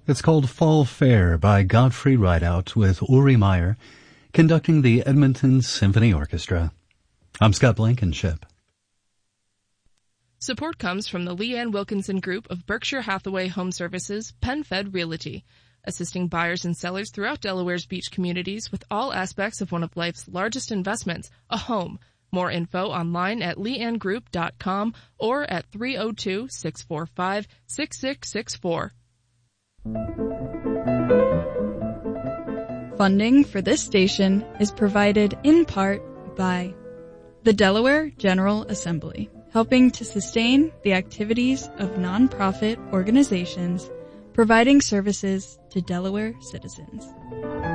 It's called Fall Fair by Gottfried Rideout with Uri Meyer conducting the Edmonton Symphony Orchestra. I'm Scott Blankenship. Support comes from the Leanne Wilkinson Group of Berkshire Hathaway Home Services, PenFed Realty, assisting buyers and sellers throughout Delaware's beach communities with all aspects of one of life's largest investments, a home. More info online at leannegroup.com or at 302-645-6664. Funding for this station is provided in part by the Delaware General Assembly, helping to sustain the activities of nonprofit organizations providing services to Delaware citizens.